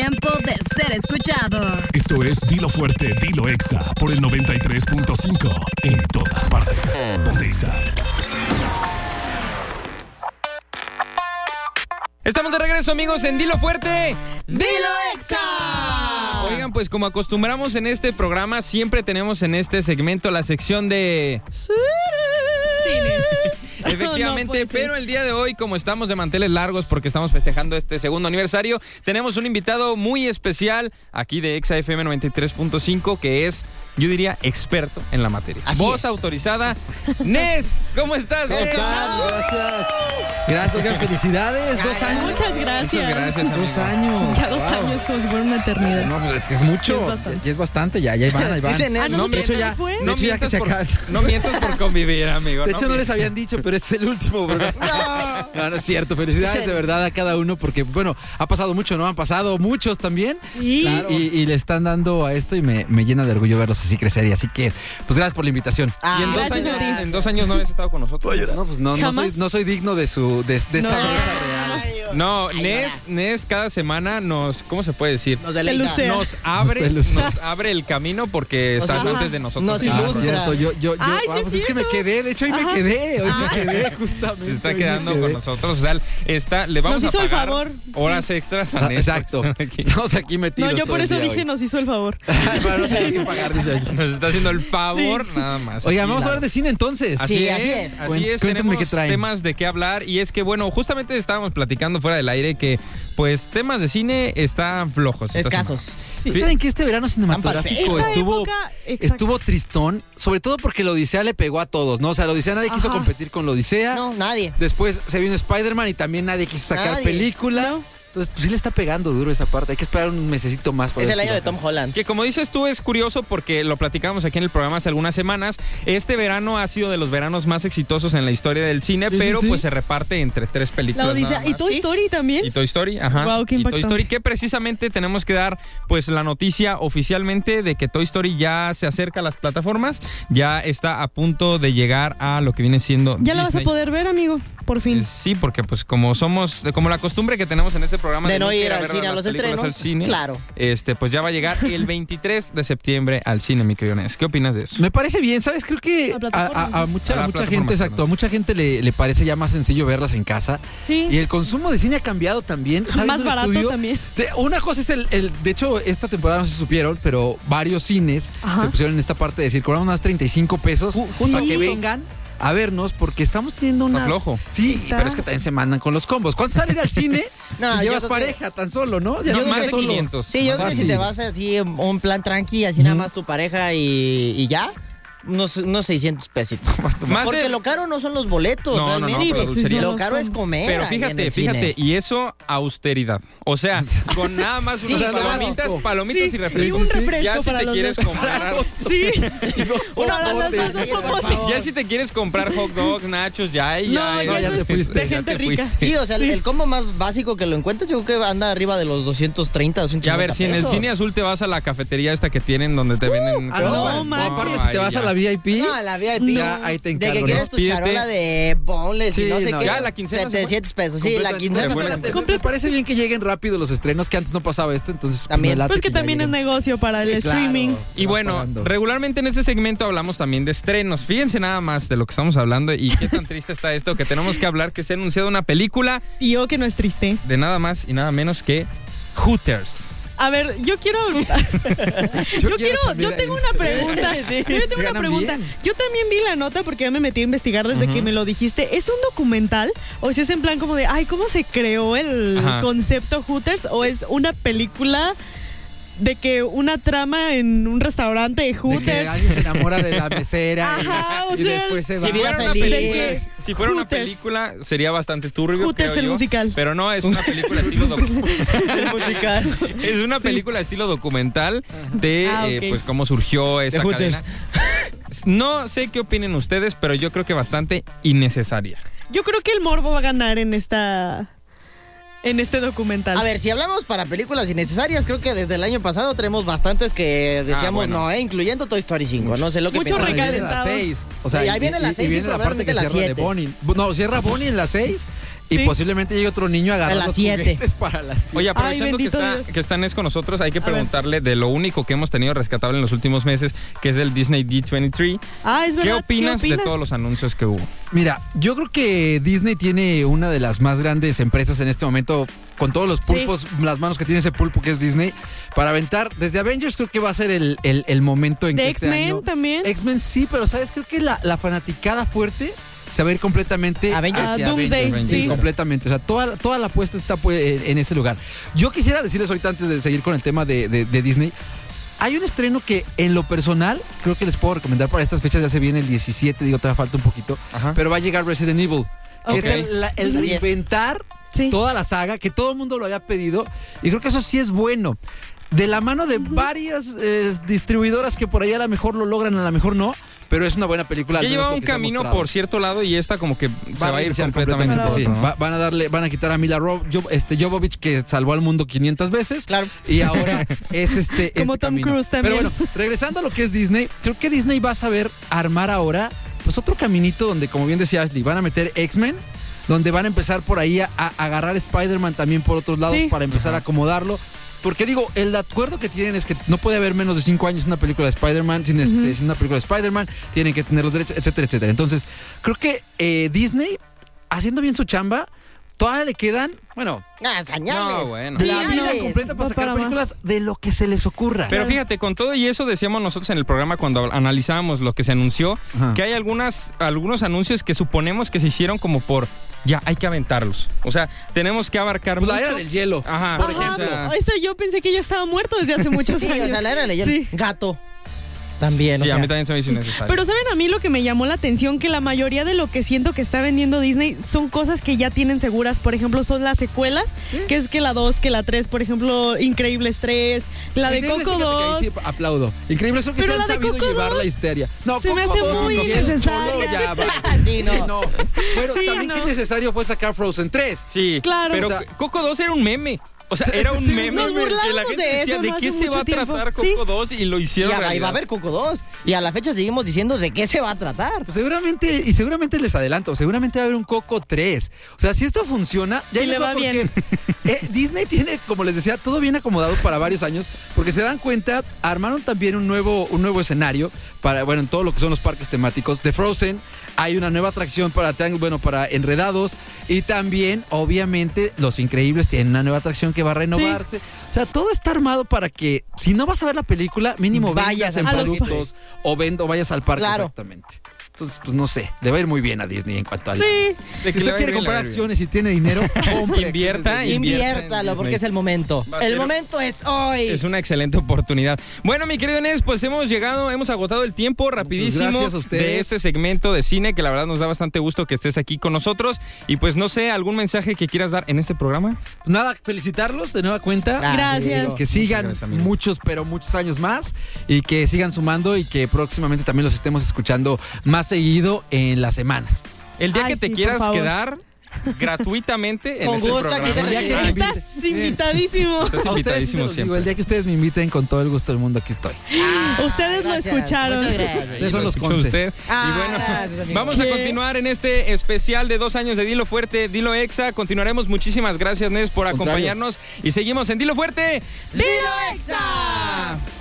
tiempo de ser escuchado. Esto es Dilo Fuerte, Dilo Exa por el 93.5 en todas partes. Ponte Exa. Estamos de regreso, amigos, en Dilo Fuerte, ¡Dilo Exa! Oigan, pues como acostumbramos en este programa, siempre tenemos en este segmento la sección de... Efectivamente, No, pero el día de hoy, como estamos de manteles largos porque estamos festejando este segundo aniversario, tenemos un invitado muy especial aquí de Exa FM 93.5 que es, yo diría, experto en la materia. Así Voz es. autorizada. Nes, ¿cómo estás? Gracias, oigan, felicidades. 2 años. Muchas gracias. Muchas gracias, amigo. 2 años. Ya 2 años, como si fuera una eternidad. No, pues es que es mucho. Es bastante. Ya es bastante, ya ahí van. Dicen, No, ¿no de hecho ya, fue? de hecho ya que se acaba. No mientas por convivir, amigo. De hecho no les habían dicho, pero este es el último programa. No es cierto. Felicidades de verdad a cada uno porque, bueno, ha pasado mucho, ¿no? Han pasado muchos también. Sí. Claro. Y le están dando a esto y me llena de orgullo verlos así crecer. Y así que, pues gracias por la invitación. Y en 2 gracias años, a ti. en 2 años no habías estado con nosotros. No, pues no soy digno de esta No. mesa real. No, Nes cada semana nos, ¿cómo se puede decir? Nos deleita. Nos abre Nos el camino porque estás sea, antes de nosotros. nos Ah, ilustra. cierto. Yo, Ay, sí, pues es es que me cierto. quedé. De hecho, hoy me quedé justamente. Se está hoy me quedando quedé. con nosotros. O sea, le vamos Nos hizo a el pagar favor. horas extras a Ah, Nes. exacto. porque está aquí. Estamos aquí metidos. No, yo todo por el eso día dije, hoy. nos hizo el favor. Para no tener que pagar, dice aquí. Nos está haciendo el favor, nada más. Oigan, Aquí. vamos a hablar de cine entonces. Sí, así es. Así es, Cuéntenme tenemos qué traen. temas de qué hablar y es que, bueno, justamente estábamos platicando fuera del aire que, pues, temas de cine están flojos. esta Escasos. semana. ¿Y saben que este verano cinematográfico Esta estuvo época, exacto. estuvo tristón? Sobre todo porque la Odisea le pegó a todos, ¿no? O sea, la Odisea nadie quiso Ajá. competir con la Odisea. No, nadie. Después se vino Spider-Man y también nadie quiso sacar Nadie. película. No. Entonces, pues sí le está pegando duro esa parte. Hay que esperar un mesecito más. para Es ver el si año de baja. Tom Holland. Que como dices tú es curioso porque lo platicamos aquí en el programa hace algunas semanas. Este verano ha sido de los veranos más exitosos en la historia del cine, Sí, pero sí. pues se reparte entre 3 películas. La Odisea. nada ¿Y más. Toy Story también? Y Toy Story, ajá. Guau, qué y Toy impactante. Story, que precisamente tenemos que dar pues la noticia oficialmente de que Toy Story ya se acerca a las plataformas, ya está a punto de llegar a lo que viene siendo Ya la vas a Disney. poder ver, amigo, por fin. Sí, porque pues como la costumbre que tenemos en este programa De no nunca ir a al ver cine a las los películas estrenos. al cine, Claro. pues ya va a llegar el 23 de septiembre al cine, mi querido Nes. ¿Qué opinas de eso? Me parece bien, ¿sabes? Creo que La plataforma, a mucha plataforma, gente, exacto, perdón. a mucha gente le parece ya más sencillo verlas en casa. Sí. Y el consumo de cine ha cambiado también. ¿Sabes? Más Un barato estudio también. Una cosa es de hecho, esta temporada no se supieron, pero varios cines Ajá. se pusieron en esta parte de decir, cobramos unas 35 pesos para sí. que vengan a vernos porque estamos teniendo Está una... flojo. Sí, Está. pero es que también se mandan con los combos. ¿Cuánto sale ir al cine? No, si yo llevas creo que- pareja tan solo, ¿no? Ya No, no más vas de solo. 500. Sí, yo creo que si Fácil. te vas así un plan tranqui, así nada más tu pareja y ya, unos 600 pesitos. Más Porque de- lo caro no son los boletos, No, no, no, realmente. por la dulcería. Lo caro es comer. Pero ahí en fíjate, el cine. fíjate, y eso, austeridad. O sea, con nada más Sí, unas claro. palomitas Sí, y refrescos. y un refresco ya si para te los quieres dos. comprar... Sí. Una Para los popote. dos, un popote. Ya si te quieres comprar hot dogs, nachos, ya No, ya te eso es fuiste. de gente rica. Sí, o sea, el combo más básico que lo encuentras, yo creo que anda arriba de los 230, 250 Ya a ver, si en el pesos. cine azul te vas a la cafetería esta que tienen donde te venden... Ah, no, No, man. aparte si te vas a la VIP, No, la VIP. ya ahí te De encargo, que ¿no? quieres tu Pídete. charola de boneless y Sí, no sé no, qué. ya la quincena se fue. 700 pesos. Sí, la Completamente. quincena Se fue. se la Me parece bien que lleguen rápido los estrenos, que antes no pasaba esto, entonces También. me late Pues Pues que ya también es lleguen. negocio para el Sí, claro. streaming. Y bueno, Pagando. regularmente en este segmento hablamos también de estrenos. Fíjense nada más de lo que estamos hablando y qué tan triste está esto que tenemos que hablar, que se ha anunciado una película Y yo que no es triste. de nada más y nada menos que Hooters. A ver, yo quiero. Yo tengo una pregunta. Yo tengo una Ganan pregunta. bien. Yo también vi la nota porque ya me metí a investigar desde que me lo dijiste. ¿Es un documental? ¿O si es en plan como de, ay, cómo se creó el Ajá. concepto Hooters? ¿O es una película de que una trama en un restaurante de De que Hooters? alguien se enamora de la mesera Ajá, o y sea, después se si va. vida Fuera una feliz. película, ¿De qué? si fuera una Hooters. película sería bastante turbio, Hooters, creo el yo. musical. Pero no, es una película estilo El musical. es una película estilo documental de Ah, ok. pues cómo surgió esta De Hooters. cadena. No sé qué opinen ustedes, pero yo creo que bastante innecesaria. Yo creo que el morbo va a ganar en este documental. A ver, si hablamos para películas innecesarias, creo que desde el año pasado tenemos bastantes que decíamos bueno. no, incluyendo Toy Story 5. No sé lo que Mucho pensaban. recalentado. Viene la 6. O sea, Y ahí viene la y 6 y viene la parte que probablemente la cierra de 7. Bonnie. No, cierra Bonnie en la 6 y Sí. posiblemente llegue otro niño a agarrar las los 7. juguetes para las 7. Oye, aprovechando bendito Dios. que está Nes con nosotros, hay que ver. preguntarle de lo único que hemos tenido rescatable en los últimos meses, que es el Disney D23. Es verdad. ¿Qué opinas de todos los anuncios que hubo? Mira, yo creo que Disney tiene una de las más grandes empresas en este momento, con todos los pulpos, las manos que tiene ese pulpo que es Disney, para aventar. Desde Avengers creo que va a ser el momento en ¿De que este X-Men año... también? X-Men sí, pero ¿sabes? Creo que la fanaticada fuerte se va a ir completamente Avengers. hacia Doomsday, Avengers. sí. Completamente. O sea, toda la apuesta está en ese lugar. Yo quisiera decirles ahorita, antes de seguir con el tema de Disney, hay un estreno que en lo personal creo que les puedo recomendar para estas fechas. Ya se viene el 17, digo, todavía falta un poquito, pero va a llegar Resident Evil, que Ok. es el reinventar Sí. toda la saga, que todo el mundo lo había pedido, y creo que eso sí es bueno. De la mano de varias distribuidoras que por ahí a lo mejor lo logran, a lo mejor no, pero es una buena película. Ya al menos llevaba lo un que se ha camino mostrado. por cierto lado y esta como que se va a ir iniciar completamente. sí. ¿no? Van a quitar a Mila Jovovich, que salvó al mundo 500 veces. Claro. Y ahora es Como Tom camino. Cruise también. Pero bueno, regresando a lo que es Disney, creo que Disney va a saber armar ahora pues otro caminito donde, como bien decía Ashley, van a meter X-Men, donde van a empezar por ahí a agarrar Spider-Man también por otros lados Sí. para empezar a acomodarlo. Porque digo, el acuerdo que tienen es que no puede haber menos de 5 años una película de Spider-Man, sin una película de Spider-Man, tienen que tener los derechos, etcétera, etcétera. Entonces, creo que Disney, haciendo bien su chamba, todavía le quedan, bueno, Señales. No, bueno. Sí, la vida ándale. completa para Va sacar para películas de lo que se les ocurra. Pero fíjate, con todo y eso decíamos nosotros en el programa cuando analizábamos lo que se anunció, Ajá. que hay algunos anuncios que suponemos que se hicieron como por, ya, hay que aventarlos. O sea, tenemos que abarcar Pues la mucho. era del hielo. Ajá, por Ajá, ejemplo. Eso yo pensé que ya estaba muerto desde hace muchos Sí, años. o sea, la era de leyenda. Sí. Gato. También, Sí, o sea. a mí también se me hizo innecesario. Pero ¿saben a mí lo que me llamó la atención? Que la mayoría de lo que siento que está vendiendo Disney son cosas que ya tienen seguras. Por ejemplo, son las secuelas, que es que la 2, que la 3, por ejemplo, Increíbles 3, la de Increíbles, Coco fíjate que 2. ahí sí aplaudo. Increíble, eso que Pero se la han de sabido Coco llevar 2 la histeria. No, se me Coco hace 2 y muy Miguel innecesaria. solo ya va. Sí, no. Pero Sí, también no. qué innecesario fue sacar Frozen 3. Sí, Claro. pero O sea, Coco 2 era un meme. O sea, era un Sí, meme nos que la burlábamos gente de decía, eso ¿de no qué hace se va a mucho tiempo? tratar Sí. Coco 2? Y lo Y hicieron ahí va a realidad. haber Coco 2. Y a la fecha seguimos diciendo de qué se va a tratar. Pues seguramente les adelanto, seguramente va a haber un Coco 3. O sea, si esto funciona, ya Sí, les le va porque, Disney tiene, como les decía, todo bien acomodado para varios años, porque se dan cuenta, armaron también un nuevo escenario para, bueno, en todo lo que son los parques temáticos de Frozen. Hay una nueva atracción para Enredados, y también, obviamente, Los Increíbles tienen una nueva atracción que va a renovarse. O sea, todo está armado para que, si no vas a ver la película, mínimo Vayas vayas en a los productos o vayas al parque. Claro. Exactamente. Entonces, pues no sé, le va a ir muy bien a Disney en cuanto a... Sí. De Si que le usted va a quiere ir bien, comprar le va a ir bien. acciones y tiene dinero, compre Invierta, acciones de Disney. Inviértalo, en porque Disney. es el momento. Va a El ser- momento es hoy. Es una excelente oportunidad. Bueno, mi querido Nes, pues hemos agotado el tiempo rapidísimo gracias a ustedes. de este segmento de cine, que la verdad nos da bastante gusto que estés aquí con nosotros. Y pues no sé, ¿algún mensaje que quieras dar en este programa? Nada, felicitarlos de nueva cuenta. Gracias. Que sigan Muchas gracias, amigo. muchos, pero muchos años más, y que sigan sumando, y que próximamente también los estemos escuchando más seguido en las semanas. El día Ay, que te sí, por quieras favor. quedar gratuitamente en Con este gusto, aquí programa. tenés- El día que me Estás inviten. invitadísimo. Estás A ustedes sí se invitadísimo los digo, siempre. el día que ustedes me inviten, con todo el gusto del mundo, aquí estoy. Ustedes lo Gracias, escucharon. muchas gracias. Ustedes son Lo los escuchó Conce. usted. Ah, Y bueno, gracias, amigo. vamos a ¿Qué? continuar en este especial de 2 años de Dilo Fuerte, Dilo Exa. Continuaremos. Muchísimas gracias, Nes, por Contrario. acompañarnos. Y seguimos en Dilo Fuerte. ¡Dilo Exa!